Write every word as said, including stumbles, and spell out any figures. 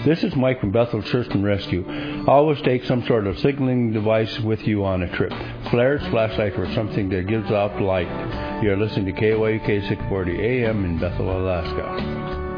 This is Mike from Bethel Search and Rescue. Always take some sort of signaling device with you on a trip. Flares, flashlight, or something that gives off light. You're listening to K Y U K six forty A M in Bethel, Alaska.